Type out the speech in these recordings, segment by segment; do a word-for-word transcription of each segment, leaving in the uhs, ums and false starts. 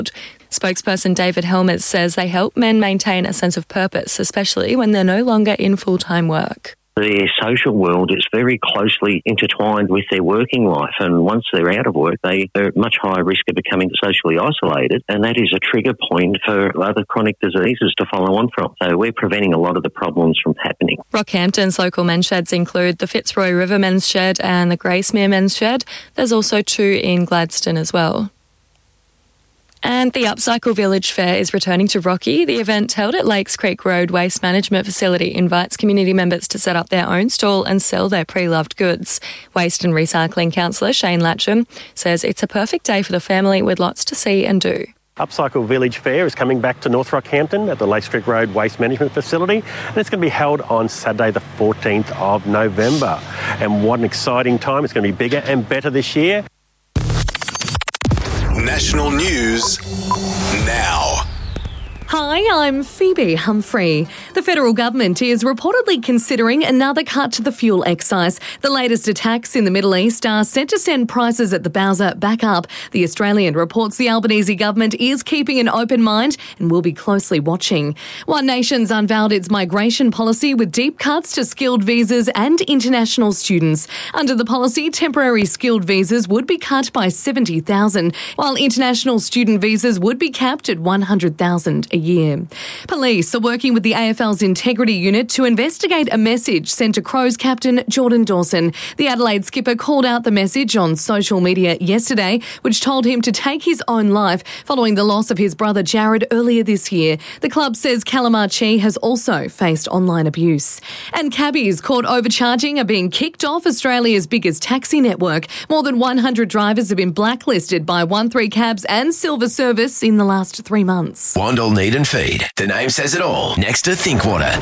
Spokesperson David Helmers says they help men maintain a sense of purpose, especially when they're no longer in full-time work. Their social world is very closely intertwined with their working life, and once they're out of work, they are at much higher risk of becoming socially isolated, and that is a trigger point for other chronic diseases to follow on from. So we're preventing a lot of the problems from happening. Rockhampton's local men's sheds include the Fitzroy River Men's Shed and the Gracemere Men's Shed. There's also two in Gladstone as well. And the Upcycle Village Fair is returning to Rocky. The event, held at Lakes Creek Road Waste Management Facility, invites community members to set up their own stall and sell their pre-loved goods. Waste and Recycling Councillor Shane Latcham says it's a perfect day for the family with lots to see and do. Upcycle Village Fair is coming back to North Rockhampton at the Lakes Creek Road Waste Management Facility, and it's going to be held on Saturday the fourteenth of November. And what an exciting time. It's going to be bigger and better this year. National News now. Hi, I'm Phoebe Humphrey. The federal government is reportedly considering another cut to the fuel excise. The latest attacks in the Middle East are set to send prices at the Bowser back up. The Australian reports the Albanese government is keeping an open mind and will be closely watching. One Nation's unveiled its migration policy with deep cuts to skilled visas and international students. Under the policy, temporary skilled visas would be cut by seventy thousand, while international student visas would be capped at one hundred thousand a year. Police are working with the A F L's Integrity Unit to investigate a message sent to Crows captain Jordan Dawson. The Adelaide skipper called out the message on social media yesterday, which told him to take his own life following the loss of his brother Jared earlier this year. The club says Calamar has also faced online abuse. And cabbies caught overcharging are being kicked off Australia's biggest taxi network. More than one hundred drivers have been blacklisted by one three Cabs and Silver Service in the last three months. Wandle Need and Feed. The name says it all. Next to Thinkwater.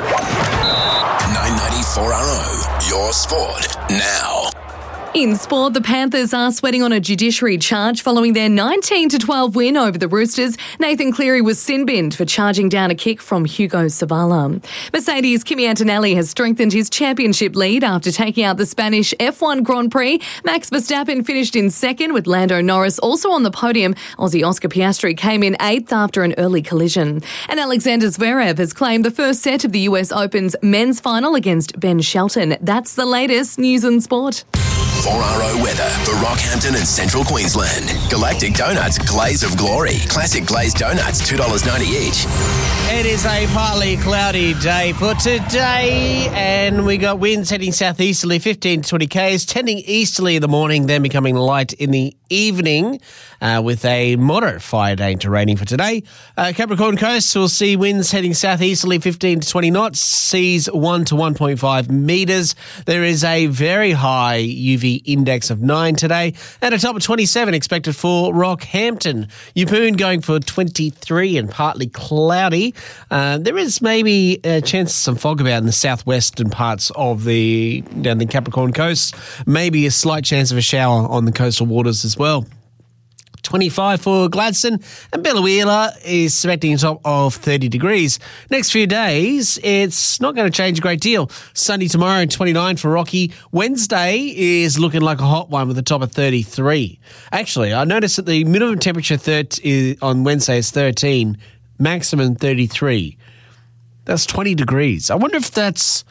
nine ninety-four R O. Your sport now. In sport, the Panthers are sweating on a judiciary charge following their nineteen to twelve win over the Roosters. Nathan Cleary was sin-binned for charging down a kick from Hugo Savala. Mercedes' Kimi Antonelli has strengthened his championship lead after taking out the Spanish F one Grand Prix. Max Verstappen finished in second, with Lando Norris also on the podium. Aussie Oscar Piastri came in eighth after an early collision. And Alexander Zverev has claimed the first set of the U S Open's men's final against Ben Shelton. That's the latest news and sport. four R O weather for Rockhampton and Central Queensland. Galactic Donuts Glaze of Glory. Classic glazed donuts, two dollars ninety each. It is a partly cloudy day for today, and we got winds heading southeasterly, fifteen to twenty k's, tending easterly in the morning, then becoming light in the evening, uh, with a moderate fire danger rating for today. Uh, Capricorn Coast will see winds heading southeasterly, fifteen to twenty knots, seas one to one point five metres. There is a very high U V index of nine today, and a top of twenty-seven expected for Rockhampton. Yeppoon going for twenty-three and partly cloudy. Uh, there is maybe a chance of some fog about in the southwestern parts of the down the Capricorn Coast. Maybe a slight chance of a shower on the coastal waters as well. twenty-five for Gladstone, and Biloela is expecting a top of thirty degrees. Next few days, it's not going to change a great deal. Sunday tomorrow and twenty-nine for Rocky. Wednesday is looking like a hot one with a top of thirty-three. Actually, I noticed that the minimum temperature thirty on Wednesday is thirteen, maximum thirty-three. That's twenty degrees. I wonder if that's...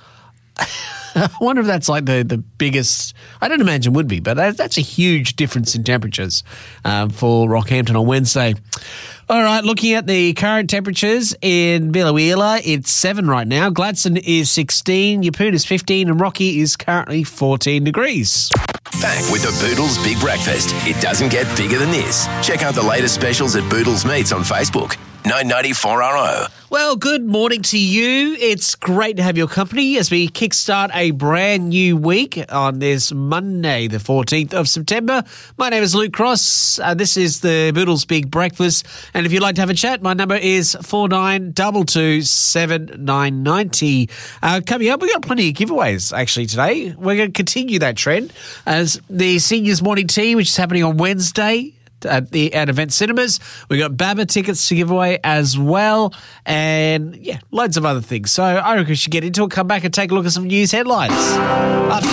I wonder if that's like the, the biggest, I don't imagine would be, but that, that's a huge difference in temperatures um, for Rockhampton on Wednesday. All right, looking at the current temperatures in Biloela, it's seven right now. Gladstone is sixteen, Yeppoon is fifteen, and Rocky is currently fourteen degrees. Back with the Boodles Big Breakfast. It doesn't get bigger than this. Check out the latest specials at Boodles Meats on Facebook. nine ninety-four R O. Well, good morning to you. It's great to have your company as we kickstart a brand new week on this Monday, the fourteenth of September. My name is Luke Cross. Uh, this is the Boodles Big Breakfast. And if you'd like to have a chat, my number is four nine two two seven nine nine zero. Uh, coming up, we've got plenty of giveaways actually today. We're going to continue that trend as the Seniors Morning Tea, which is happening on Wednesday at the at Event Cinemas. We got Baba tickets to give away as well, and yeah, loads of other things. So I reckon we should get into it, come back and take a look at some news headlines. Up